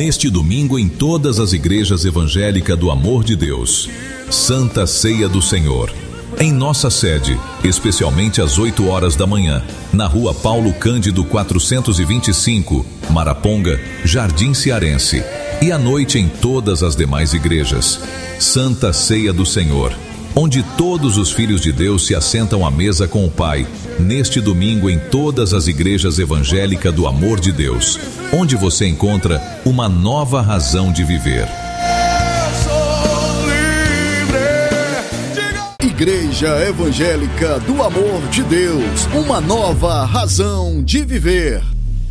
neste domingo em todas as igrejas evangélicas do Amor de Deus. Santa Ceia do Senhor. Em nossa sede, especialmente às 8 horas da manhã, na Rua Paulo Cândido 425, Maraponga, Jardim Cearense. E à noite em todas as demais igrejas. Santa Ceia do Senhor, onde todos os filhos de Deus se assentam à mesa com o Pai, neste domingo em todas as igrejas evangélicas do Amor de Deus, onde você encontra uma nova razão de viver. Igreja Evangélica do Amor de Deus, uma nova razão de viver.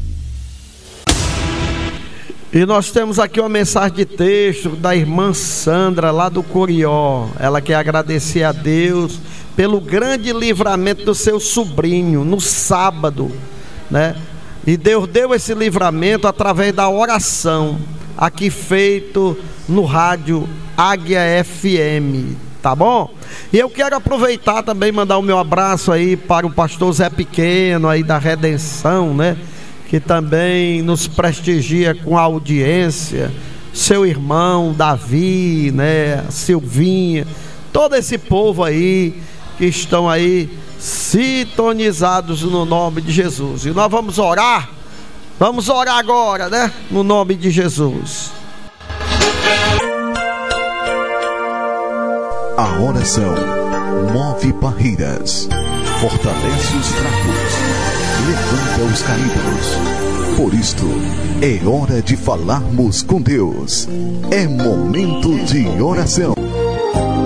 E nós temos aqui uma mensagem de texto da irmã Sandra, lá do Corió. Ela quer agradecer a Deus pelo grande livramento do seu sobrinho no sábado, né? E Deus deu esse livramento através da oração, aqui feito no rádio Águia FM, tá bom? E eu quero aproveitar também e mandar o meu abraço aí para o pastor Zé Pequeno aí da Redenção, né? Que também nos prestigia com a audiência, seu irmão Davi, né, Silvinha, todo esse povo aí que estão aí sintonizados no nome de Jesus. E nós vamos orar agora, né, no nome de Jesus. A oração move barreiras, fortalece os fracos, levanta os caídos. Por isto, é hora de falarmos com Deus. É momento de oração.